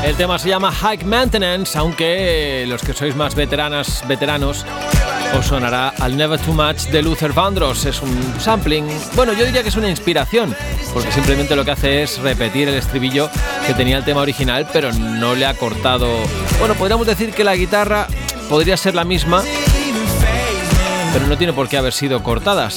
El tema se llama High Maintenance, aunque los que sois más veteranos os sonará al Never Too Much de Luther Vandross. Es un sampling, bueno, yo diría que es una inspiración, porque simplemente lo que hace es repetir el estribillo que tenía el tema original, pero no le ha cortado. Bueno, podríamos decir que la guitarra podría ser la misma, pero no tiene por qué haber sido cortada.